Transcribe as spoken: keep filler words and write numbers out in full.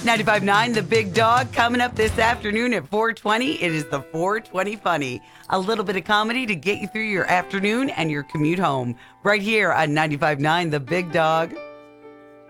ninety-five point nine The Big Dog coming up this afternoon at four twenty. It is the four twenty Funny. A little bit of comedy to get you through your afternoon and your commute home. Right here on ninety-five point nine The Big Dog.